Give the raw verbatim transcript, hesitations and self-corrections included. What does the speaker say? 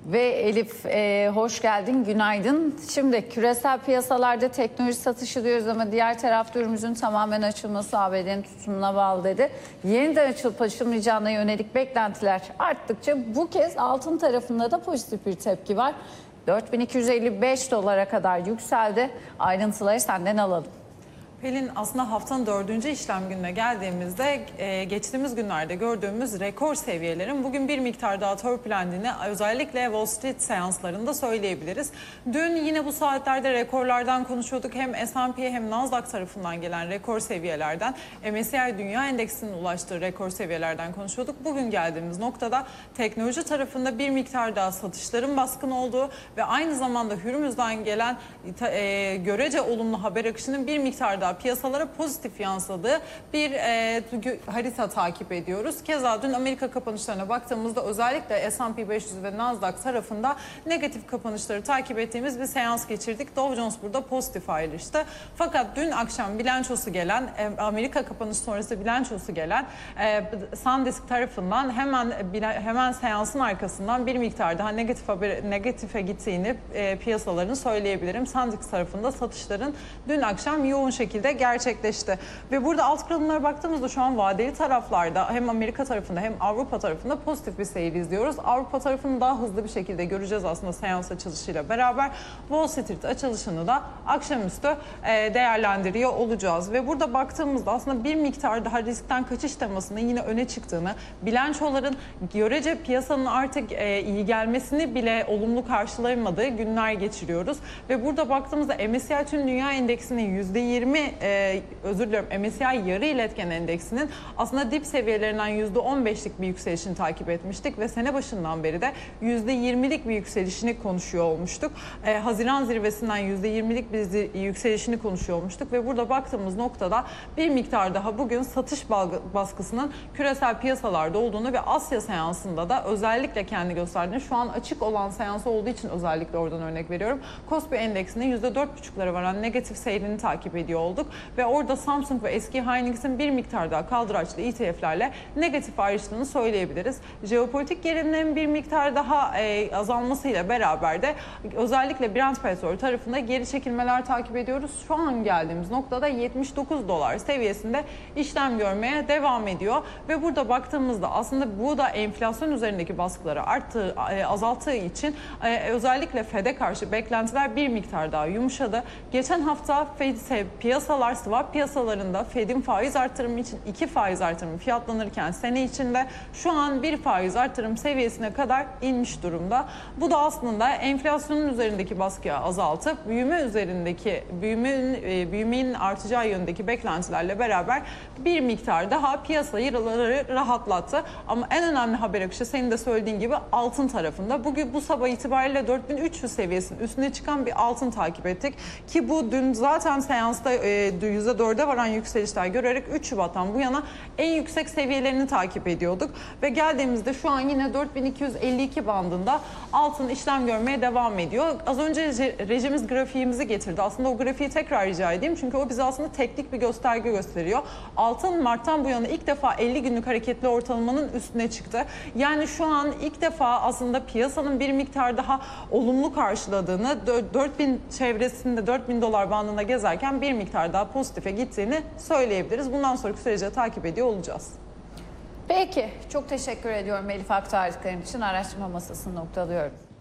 Ve Elif e, hoş geldin, günaydın. Şimdi küresel piyasalarda teknoloji satışı diyoruz ama diğer tarafta ürünümüzün tamamen açılması A B D'nin tutumuna bağlı dedi. Yeniden açılıp açılmayacağına yönelik beklentiler arttıkça bu kez altın tarafında da pozitif bir tepki var. dört bin iki yüz elli beş dolara kadar yükseldi. Ayrıntıları senden alalım. Pelin, aslında haftanın dördüncü işlem gününe geldiğimizde e, geçtiğimiz günlerde gördüğümüz rekor seviyelerin bugün bir miktar daha törpülendiğini özellikle Wall Street seanslarında söyleyebiliriz. Dün yine bu saatlerde rekorlardan konuşuyorduk. Hem S and P hem Nasdaq tarafından gelen rekor seviyelerden, M S C I Dünya Endeksinin ulaştığı rekor seviyelerden konuşuyorduk. Bugün geldiğimiz noktada teknoloji tarafında bir miktar daha satışların baskın olduğu ve aynı zamanda Hürmüz'den gelen e, görece olumlu haber akışının bir miktar daha piyasalara pozitif yansıdığı bir e, harita takip ediyoruz. Keza dün Amerika kapanışlarına baktığımızda özellikle S and P beş yüz ve Nasdaq tarafında negatif kapanışları takip ettiğimiz bir seans geçirdik. Dow Jones burada pozitif ayrıştı. Fakat dün akşam bilançosu gelen, e, Amerika kapanışı sonrası bilançosu gelen e, SanDisk tarafından hemen hemen seansın arkasından bir miktar daha negatif haber, negatife gittiğini e, piyasaların söyleyebilirim. SanDisk tarafında satışların dün akşam yoğun şekilde gerçekleşti. Ve burada alt kırılımlara baktığımızda şu an vadeli taraflarda hem Amerika tarafında hem Avrupa tarafında pozitif bir seyir izliyoruz. Avrupa tarafını daha hızlı bir şekilde göreceğiz aslında seans açılışıyla beraber. Wall Street açılışını da akşamüstü değerlendiriyor olacağız. Ve burada baktığımızda aslında bir miktar daha riskten kaçış temasının yine öne çıktığını, bilançoların görece piyasanın artık iyi gelmesini bile olumlu karşılayamadığı günler geçiriyoruz. Ve burada baktığımızda M S C I tüm dünya endeksinin yüzde yirmi Ee, özür diliyorum M S C I yarı iletken endeksinin aslında dip seviyelerinden yüzde on beşlik bir yükselişini takip etmiştik ve sene başından beri de yüzde yirmilik bir yükselişini konuşuyor olmuştuk. Ee, Haziran zirvesinden yüzde yirmilik bir yükselişini konuşuyor olmuştuk ve burada baktığımız noktada bir miktar daha bugün satış baskısının küresel piyasalarda olduğunu ve Asya seansında da özellikle kendi gösterdiğini, şu an açık olan seansı olduğu için özellikle oradan örnek veriyorum. Kospi endeksinin yüzde dört buçuklara varan negatif seyrini takip ediyor olduk ve orada Samsung ve eski Hynix'in bir miktar daha kaldıraçlı E T F'lerle negatif ayrıştığını söyleyebiliriz. Jeopolitik gerilimin bir miktar daha e, azalmasıyla beraber de özellikle Brent petrol tarafında geri çekilmeler takip ediyoruz. Şu an geldiğimiz noktada yetmiş dokuz dolar seviyesinde işlem görmeye devam ediyor ve burada baktığımızda aslında bu da enflasyon üzerindeki baskıları arttığı, e, azalttığı için e, özellikle Fed'e karşı beklentiler bir miktar daha yumuşadı. Geçen hafta Fed piyasalar, swap piyasalarında Fed'in faiz artırımı için iki faiz artırımı fiyatlanırken sene içinde şu an bir faiz artırım seviyesine kadar inmiş durumda. Bu da aslında enflasyonun üzerindeki baskıyı azaltıp büyüme üzerindeki büyümenin, e, büyümenin artacağı yönündeki beklentilerle beraber bir miktar daha piyasayı rahatlattı. Ama en önemli haber akışı senin de söylediğin gibi altın tarafında. Bugün bu sabah itibariyle dört bin üç yüz seviyesinin üstüne çıkan bir altın takip ettik ki bu dün zaten seansta yüzde dörde varan yükselişler görerek üç Şubat'tan bu yana en yüksek seviyelerini takip ediyorduk. Ve geldiğimizde şu an yine dört bin iki yüz elli iki bandında altın işlem görmeye devam ediyor. Az önce rejimiz grafiğimizi getirdi. Aslında o grafiği tekrar rica edeyim. Çünkü o bize aslında teknik bir gösterge gösteriyor. Altın Mart'tan bu yana ilk defa elli günlük hareketli ortalamanın üstüne çıktı. Yani şu an ilk defa aslında piyasanın bir miktar daha olumlu karşıladığını, dört bin çevresinde dört bin dolar bandında gezerken bir miktar daha pozitife gittiğini söyleyebiliriz. Bundan sonraki süreci takip ediyor olacağız. Peki, çok teşekkür ediyorum Elif aktardıkların için. Araştırma masasını noktalıyorum.